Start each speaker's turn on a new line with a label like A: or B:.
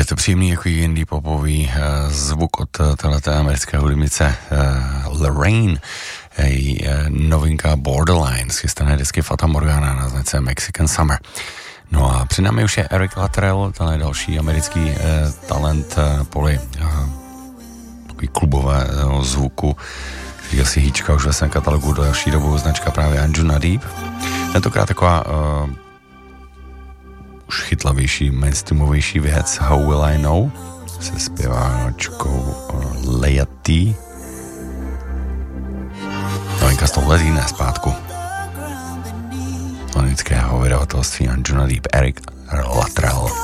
A: je to příjemný jako indie popový zvuk od téhleté americké hudebnice Lorraine. Její novinka Borderline z chystané desky Fata Morgana na značce Mexican Summer. No a před námi už je Eric Luttrell, ten je další americký talent poli takový klubového zvuku, který asi hýčka už ve svém katalogu další dobu, značka právě Anjuna Deep. Tentokrát taková už chytlavější, mainstreamovější věc How Will I Know se zpěváčkou Leia T. Novinka z tohle týdne zpátku. Lonického vydavatelství Anjuna Deep, Eric